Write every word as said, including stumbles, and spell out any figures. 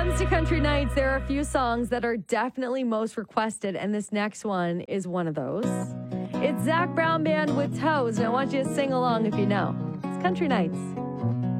comes to Country Nights, there are a few songs that are definitely most requested, and this next one is one of those. It's Zac Brown Band with Toes, and I want you to sing along if you know. It's Country Nights.